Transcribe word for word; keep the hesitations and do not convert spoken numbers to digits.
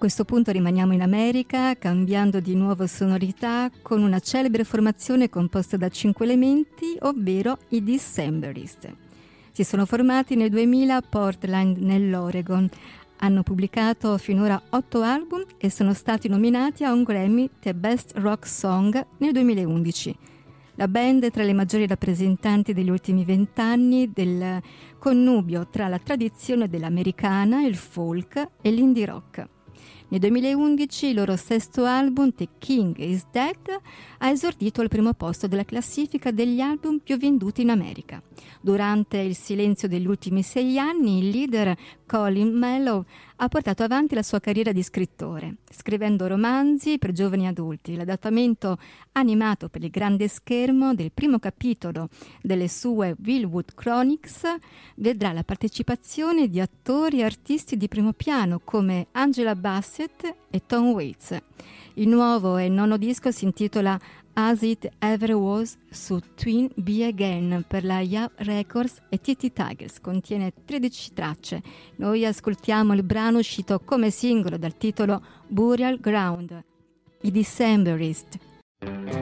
questo punto rimaniamo in America, cambiando di nuovo sonorità con una celebre formazione composta da cinque elementi, ovvero i Decemberists. Si sono formati nel duemila a Portland, nell'Oregon. Hanno pubblicato finora otto album e sono stati nominati a un Grammy The Best Rock Song nel duemilaundici. La band è tra le maggiori rappresentanti degli ultimi vent'anni del connubio tra la tradizione dell'americana, il folk e l'indie rock. Nel duemilaundici il loro sesto album, The King is Dead, ha esordito al primo posto della classifica degli album più venduti in America. Durante il silenzio degli ultimi sei anni, il leader Colin Melow ha portato avanti la sua carriera di scrittore, scrivendo romanzi per giovani adulti. L'adattamento animato per il grande schermo del primo capitolo delle sue Wildwood Chronicles vedrà la partecipazione di attori e artisti di primo piano come Angela Bassett e Tom Waits. Il nuovo e nono disco si intitola As It Ever Was su Twin Be Again per la Yaw Records e T T Tigers. Contiene tredici tracce. Noi ascoltiamo il brano uscito come singolo dal titolo Burial Ground, i Decemberists.